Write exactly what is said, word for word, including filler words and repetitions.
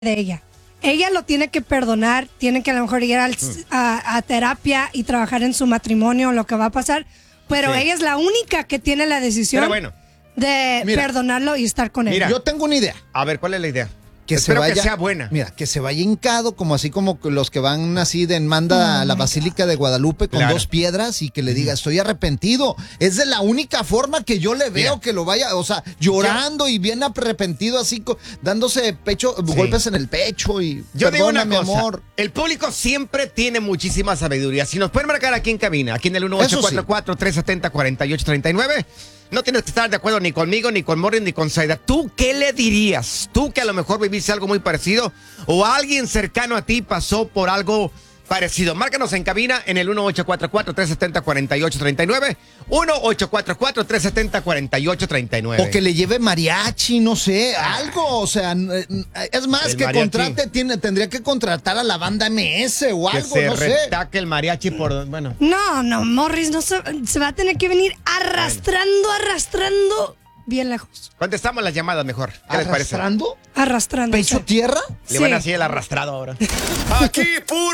de ella. Ella lo tiene que perdonar, tiene que a lo mejor ir al, a, a terapia y trabajar en su matrimonio, lo que va a pasar, pero sí. Ella es la única que tiene la decisión bueno, de mira, perdonarlo y estar con él. Mira, yo tengo una idea. A ver, ¿cuál es la idea? Que Espero se vaya, que sea buena. Mira, que se vaya hincado, como así como los que van así de en manda oh a la Basílica de Guadalupe con claro. dos piedras y que le diga, estoy arrepentido. Es de la única forma que yo le veo mira. que lo vaya, o sea, llorando yo, y bien arrepentido, así dándose pecho, sí. golpes en el pecho y yo digo una mi cosa, amor. El público siempre tiene muchísima sabiduría. Si nos pueden marcar aquí en cabina, aquí en el uno ocho cuatro cuatro, tres siete cero, cuatro ocho tres nueve. No tienes que estar de acuerdo ni conmigo, ni con Morris, ni con Saida. ¿Tú qué le dirías? Tú que a lo mejor viviste algo muy parecido o alguien cercano a ti pasó por algo parecido. Márcanos en cabina en el uno ocho cuatro cuatro, tres siete cero, cuatro ocho tres nueve. uno ocho cuatro cuatro, tres siete cero, cuatro ocho tres nueve. O que le lleve mariachi, no sé, algo. O sea, es más, el que mariachi. contrate, tiene, tendría que contratar a la banda M S o algo, que se no sé. retaque el mariachi por, bueno. No, no, Morris no se, se va a tener que venir arrastrando, bueno. arrastrando bien lejos. Contestamos las llamadas mejor. ¿Qué les parece? ¿Arrastrando? Arrastrando. ¿Pecho tierra? Le sí. van a hacer el arrastrado ahora. Aquí, puro.